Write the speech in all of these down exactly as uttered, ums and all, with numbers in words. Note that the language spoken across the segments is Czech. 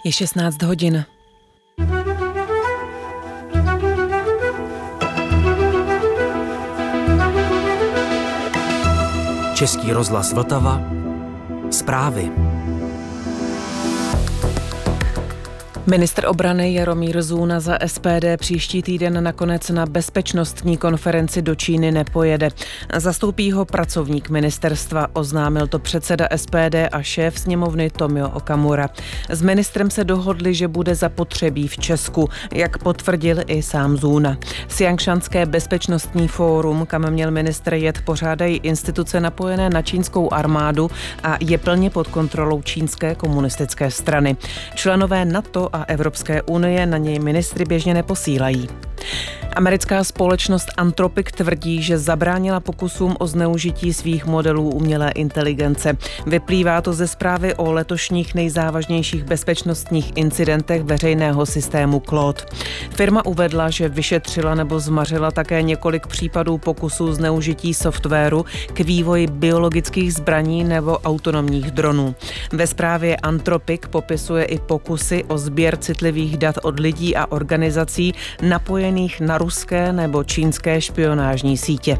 Je šestnáct hodin. Český rozhlas Vltava. Zprávy. Ministr obrany Jaromír Zůna za S P D příští týden nakonec na bezpečnostní konferenci do Číny nepojede. Zastoupí ho pracovník ministerstva, oznámil to předseda S P D a šéf sněmovny Tomio Okamura. S ministrem se dohodli, že bude zapotřebí v Česku, jak potvrdil i sám Zůna. Sjangshanské bezpečnostní fórum, kam měl ministr jet, pořádají instituce napojené na čínskou armádu a je plně pod kontrolou čínské komunistické strany. Členové NATO a Evropské unie na něj ministry běžně neposílají. Americká společnost Anthropic tvrdí, že zabránila pokusům o zneužití svých modelů umělé inteligence. Vyplývá to ze zprávy o letošních nejzávažnějších bezpečnostních incidentech veřejného systému Claude. Firma uvedla, že vyšetřila nebo zmařila také několik případů pokusů zneužití softwaru k vývoji biologických zbraní nebo autonomních dronů. Ve zprávě Anthropic popisuje i pokusy o sběr citlivých dat od lidí a organizací napojených na ruské nebo čínské špionážní sítě.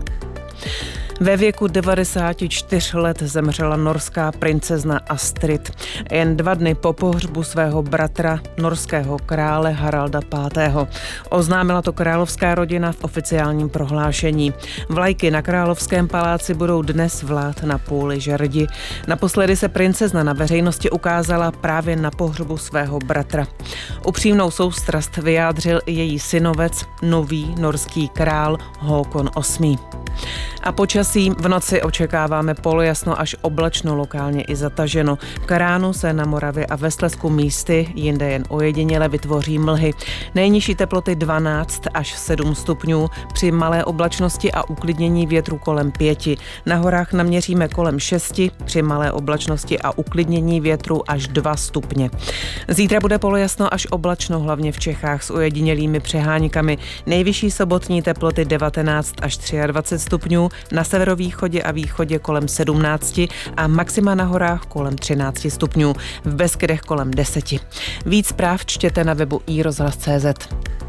Ve věku devadesáti čtyř let zemřela norská princezna Astrid. Jen dva dny po pohřbu svého bratra, norského krále Haralda pátého. Oznámila to královská rodina v oficiálním prohlášení. Vlajky na královském paláci budou dnes vlát na půli žerdi. Naposledy se princezna na veřejnosti ukázala právě na pohřbu svého bratra. Upřímnou soustrast vyjádřil i její synovec, nový norský král Håkon osmý. A počasí v noci očekáváme polojasno až oblačno, lokálně i zataženo. K ránu se na Moravě a ve Slezsku místy, jinde jen ojediněle vytvoří mlhy. Nejnižší teploty dvanáct až sedm stupňů, při malé oblačnosti a uklidnění větru kolem pěti. Na horách naměříme kolem šesti, při malé oblačnosti a uklidnění větru až dva stupně. Zítra bude polojasno až oblačno, hlavně v Čechách s ojedinělými přeháňkami. Nejvyšší sobotní teploty devatenáct až dvacet tři stupňů, na severovýchodě a východě kolem sedmnácti a maxima na horách kolem třinácti stupňů, v Beskydech kolem deseti. Víc zpráv čtěte na webu i rozhlas tečka cé zet.